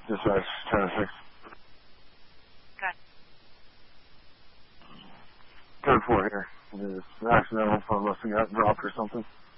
Dispatch, China 6. Good. Code 4 here. It's accidental, so unless we got dropped or something.